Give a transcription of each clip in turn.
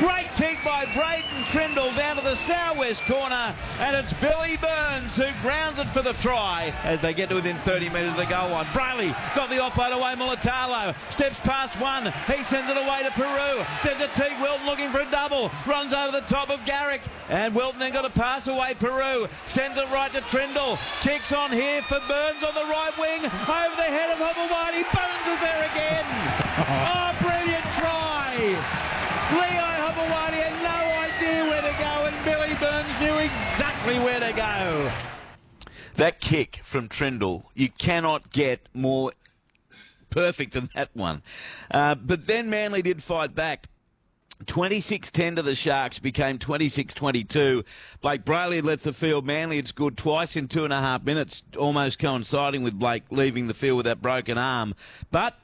Great kick by Braden Trindle down to the southwest corner, and it's Billy Burns who grounds it for the try as they get to within 30 metres of the goal line. Brayley got the offload away. Mulatalo steps past one. He sends it away to Peru. There's a Teague Wilton looking for a double. Runs over the top of Garrick, and Wilton then got a pass away. Peru sends it right to Trindle. Kicks on here for Burns on the right wing. Over the head of Hobblewadi. Burns is there again. Oh, brilliant try. Leo Hobblewadi had no idea where to go, and Billy Burns knew exactly where to go. That kick from Trindle, you cannot get more perfect than that one. But then Manly did fight back. 26-10 to the Sharks, became 26-22. Blake Brayley had left the field. Manly had scored twice in 2.5 minutes, almost coinciding with Blake leaving the field with that broken arm. But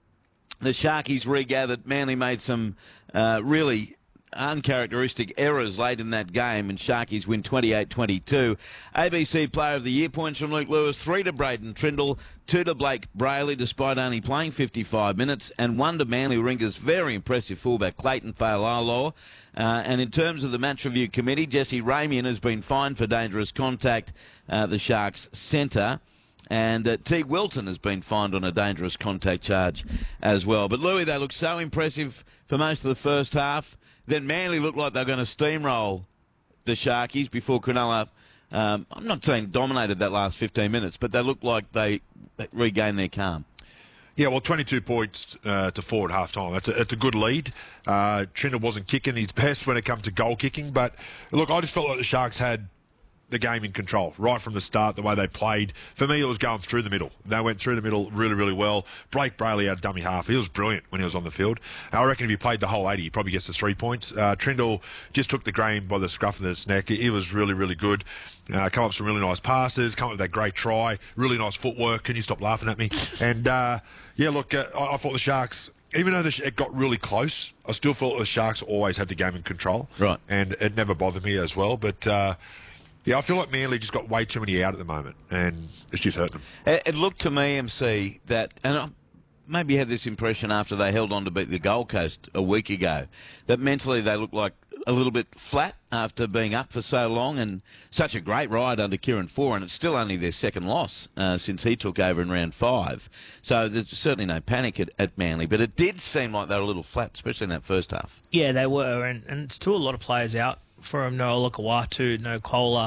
the Sharkies regathered. Manly made some really uncharacteristic errors late in that game, and Sharkies win 28-22. ABC Player of the Year points from Luke Lewis, 3 to Braden Trindle, 2 to Blake Brayley, despite only playing 55 minutes, and 1 to Manly Ringer's very impressive fullback, Clayton Fa'alalo. And in terms of the match review committee, Jesse Ramian has been fined for dangerous contact, the Sharks centre. And Teague Wilton has been fined on a dangerous contact charge as well. But, Louis, they looked so impressive for most of the first half. Then Manly looked like they were going to steamroll the Sharkies before Cronulla, I'm not saying dominated that last 15 minutes, but they looked like they regained their calm. Yeah, well, 22 points to 4 at half-time. It's a good lead. Trindle wasn't kicking his best when it comes to goal kicking. But, look, I just felt like the Sharks had the game in control right from the start, the way they played. For me, it was going through the middle. They went through the middle really, really well. Blake Brayley had dummy half. He was brilliant when he was on the field. I reckon if he played the whole 80, he probably gets the 3 points. Trindle just took the game by the scruff of its neck. He was really, really good. Come up with some really nice passes, come up with that great try, really nice footwork. Can you stop laughing at me? And, yeah, look, I thought the Sharks, even though it got really close, I still felt the Sharks always had the game in control. Right. And it never bothered me as well. But, yeah, I feel like Manly just got way too many out at the moment, and it's just hurting them. It looked to me, MC, that, and I maybe had this impression after they held on to beat the Gold Coast a week ago, that mentally they looked like a little bit flat after being up for so long, and such a great ride under Kieran Foran. It's still only their second loss since he took over in round 5. So there's certainly no panic at Manly, but it did seem like they were a little flat, especially in that first half. Yeah, they were, and still a lot of players out for him. No Olakawatu, no Kola,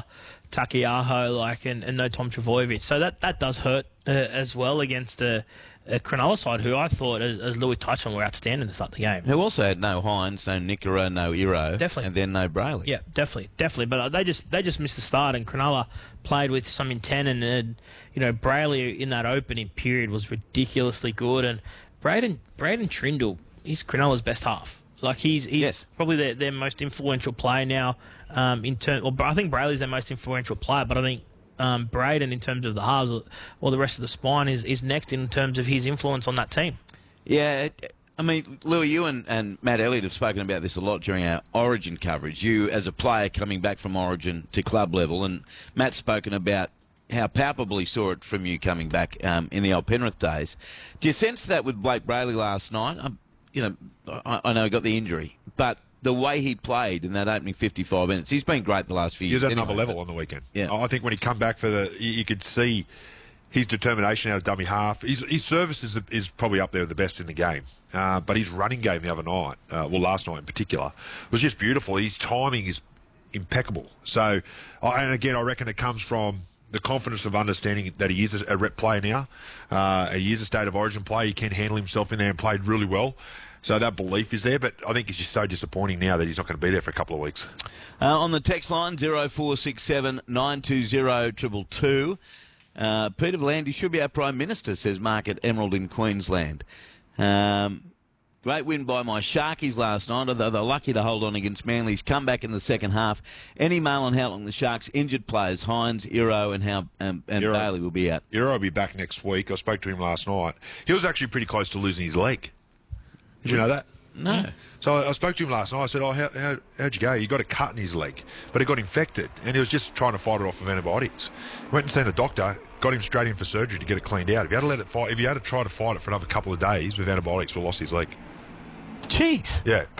Takiaho, and no Tom Trbojevic. So that does hurt as well against a Cronulla side who I thought, as Louis touched on, were outstanding to start the game. Who also had no Hines, no Nickera, no Iro. Definitely. And then no Brayley. Yeah, definitely. But they just missed the start, and Cronulla played with some intent, and Brayley in that opening period was ridiculously good, and Braden Trindle, he's Cronulla's best half. Like he's yes. Probably their most influential player now. I think Brayley's their most influential player, but I think Braden, in terms of the halves or the rest of the spine, is next in terms of his influence on that team. Yeah, I mean, Louis, you and Matt Elliott have spoken about this a lot during our Origin coverage. You, as a player coming back from Origin to club level, and Matt's spoken about how palpably saw it from you coming back in the old Penrith days. Do you sense that with Blake Brayley last night? I know he got the injury, but the way he played in that opening 55 minutes, he's been great the last few years. He was at anyway, another level on the weekend. Yeah. I think when he come back you could see his determination out of dummy half. His service is probably up there with the best in the game. But his running game the other night, last night in particular, was just beautiful. His timing is impeccable. So, and again, I reckon it comes from the confidence of understanding that he is a rep player now. He is a state of origin player. He can handle himself in there and played really well. So that belief is there, but I think it's just so disappointing now that he's not going to be there for a couple of weeks. On the text line, 0467 920 222. Peter V'landys should be our Prime Minister, says Mark at Emerald in Queensland. Great win by my Sharkies last night, although they're lucky to hold on against Manly's comeback in the second half. Any mail on how long the Sharks' injured players, Hines, Iro and Bailey, will be out? Iro will be back next week. I spoke to him last night. He was actually pretty close to losing his leg. Did you know that? No. So I spoke to him last night. I said, how'd you go? He got a cut in his leg, but it got infected, and he was just trying to fight it off with antibiotics. Went and seen a doctor, got him straight in for surgery to get it cleaned out. If you had to try to fight it for another couple of days with antibiotics, we lost his leg. Jeez. Yeah.